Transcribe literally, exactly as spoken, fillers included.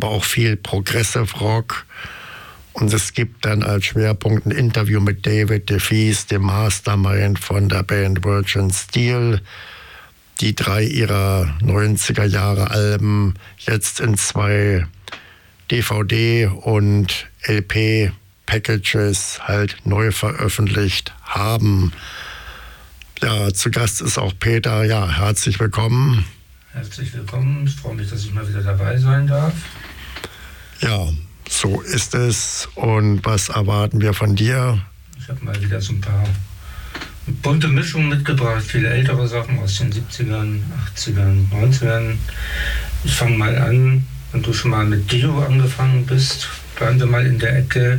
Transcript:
aber auch viel Progressive Rock. Und es gibt dann als Schwerpunkt ein Interview mit David DeVries, dem Mastermind von der Band Virgin Steel, die drei ihrer neunziger Jahre Alben jetzt in zwei D V D und L P-Packages halt neu veröffentlicht haben. Ja, zu Gast ist auch Peter. Ja, herzlich willkommen. Herzlich willkommen. Ich freue mich, dass ich mal wieder dabei sein darf. Ja, so ist es. Und was erwarten wir von dir? Ich habe mal wieder so ein paar bunte Mischungen mitgebracht. Viele ältere Sachen aus den siebzigern, achtzigern, neunzigern. Ich fange mal an, wenn du schon mal mit Dio angefangen bist. Bleiben wir mal in der Ecke.